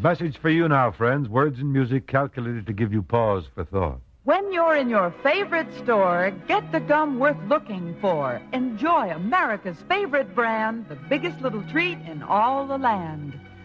Message for you now, friends. Words and music calculated to give you pause for thought. When you're in your favorite store, get the gum worth looking for. Enjoy America's favorite brand, the biggest little treat in all the land.